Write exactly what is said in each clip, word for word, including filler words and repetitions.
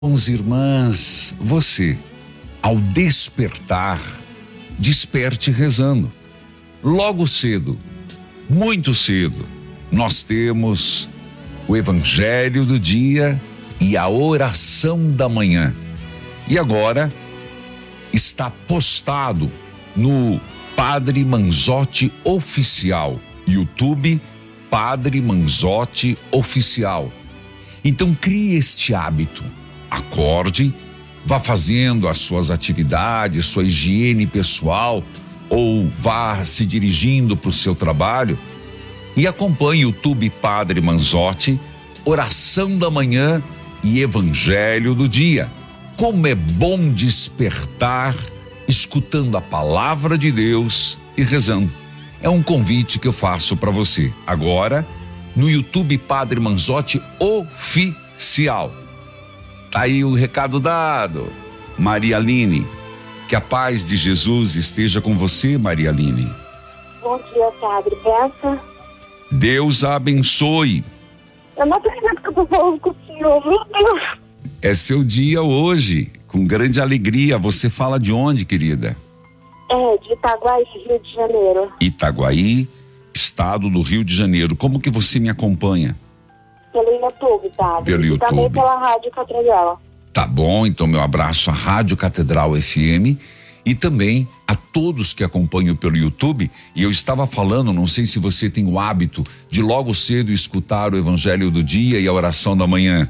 Irmãos e irmãs, você, ao despertar, desperte rezando. Logo cedo, muito cedo, nós temos o Evangelho do dia e a oração da manhã. E agora está postado no Padre Manzotti Oficial, YouTube, Padre Manzotti Oficial. Então crie este hábito. Acorde, vá fazendo as suas atividades, sua higiene pessoal, ou vá se dirigindo para o seu trabalho e acompanhe o YouTube Padre Manzotti, oração da manhã e evangelho do dia. Como é bom despertar escutando a palavra de Deus e rezando. É um convite que eu faço para você. Agora, no YouTube Padre Manzotti Oficial. Tá aí o recado dado, Maria Aline. Que a paz de Jesus esteja com você, Maria Aline. Bom dia, Padre. Peça. Deus a abençoe. Eu não acredito que eu tô falando com o senhor, meu Deus. É seu dia hoje, com grande alegria. Você fala de onde, querida? É, de Itaguaí, Rio de Janeiro. Itaguaí, estado do Rio de Janeiro. Como que você me acompanha? Pelo YouTube, Padre. Pelo e YouTube. também pela Rádio Catedral. Tá bom, então meu abraço à Rádio Catedral F M e também a todos que acompanham pelo YouTube. E eu estava falando, não sei se você tem o hábito de logo cedo escutar o Evangelho do dia e a oração da manhã.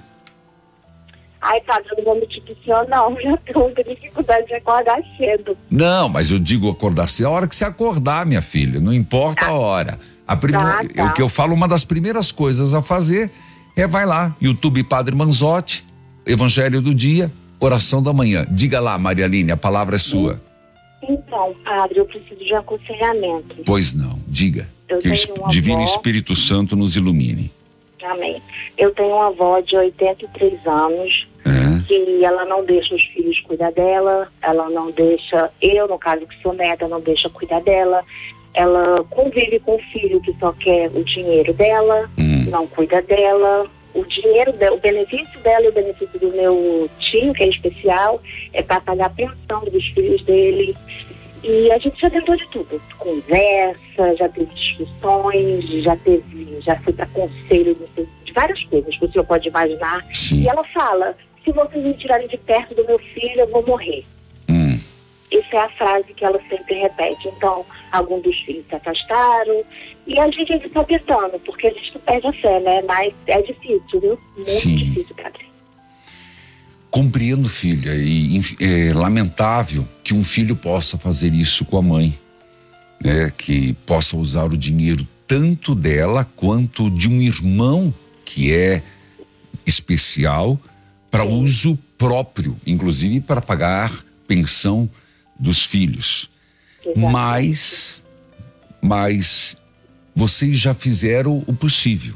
Ai, Padre, eu não vou mentir pro senhor, não. Já tenho muita dificuldade de acordar cedo. Não, mas eu digo acordar cedo, a hora que você acordar, minha filha, não importa a hora. A prime... Tá, tá. O que eu falo, uma das primeiras coisas a fazer é vai lá, YouTube Padre Manzotti, Evangelho do dia, oração da manhã. Diga lá, Maria Aline, a palavra é sua. Então, Padre, eu preciso de aconselhamento. Pois não, diga. Eu Que o tenho uma Divino avó. Espírito Santo nos ilumine. Amém. Eu tenho uma avó de oitenta e três anos, É. que ela não deixa os filhos cuidar dela, ela não deixa, eu, no caso que sou neta, não deixa cuidar dela. Ela convive com o filho que só quer o dinheiro dela, Hum. não cuida dela. O dinheiro dela, o benefício dela e o benefício do meu tio, que é especial, é para pagar a pensão dos filhos dele. E a gente já tentou de tudo. Conversa, já teve discussões, já teve, já foi para conselho de, de várias coisas que o senhor pode imaginar. Sim. E ela fala, se vocês me tirarem de perto do meu filho, eu vou morrer. Hum. Essa é a frase que ela sempre repete. Então, alguns dos filhos se afastaram e a gente está tentando, porque a gente não perde a fé, né? Mas é difícil, viu? Muito Sim. difícil, Padre. Compreendo, filha, e inf- é lamentável que um filho possa fazer isso com a mãe, né? Que possa usar o dinheiro tanto dela quanto de um irmão que é especial para uso próprio, inclusive para pagar pensão dos filhos. Exatamente. Mas, mas vocês já fizeram o possível.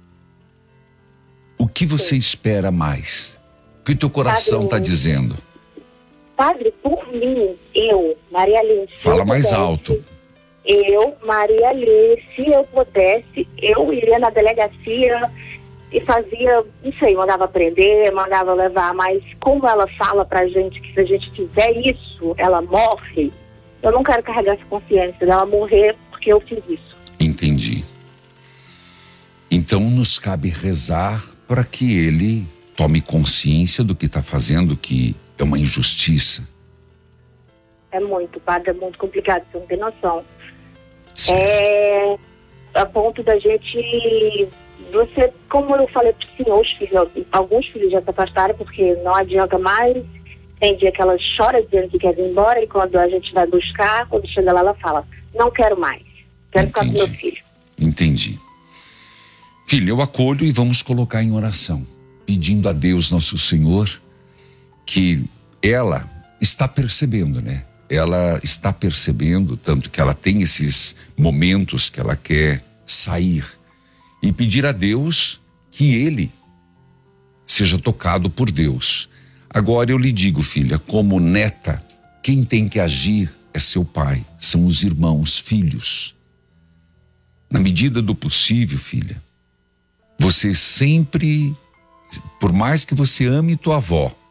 O que você Sim. espera mais? O que o teu coração está Padre, dizendo? Padre, por mim, eu, Maria Aline, se Fala eu mais pudesse, alto. Eu, Maria Aline, se eu pudesse, eu iria na delegacia e fazia, não sei, mandava prender, mandava levar, mas como ela fala pra gente que se a gente fizer isso, ela morre, eu não quero carregar essa consciência dela morrer porque eu fiz isso. Entendi. Então nos cabe rezar para que ele tome consciência do que está fazendo, que é uma injustiça. É muito, Padre, é muito complicado, você não tem noção. Sim. É a ponto da gente, você, como eu falei pro senhor, os filhos, alguns filhos já se afastaram porque não adianta mais. Tem dia que ela chora dizendo que quer vir embora e quando a gente vai buscar, quando chega lá ela fala, não quero mais, quero ficar com meu Entendi. filho. Entendi. Filho, eu acolho e vamos colocar em oração, pedindo a Deus nosso Senhor que ela está percebendo, né? Ela está percebendo, tanto que ela tem esses momentos que ela quer sair e pedir a Deus que ele seja tocado por Deus. Agora eu lhe digo, filha, como neta, quem tem que agir é seu pai, são os irmãos, filhos. Na medida do possível, filha, você sempre Por mais que você ame tua avó,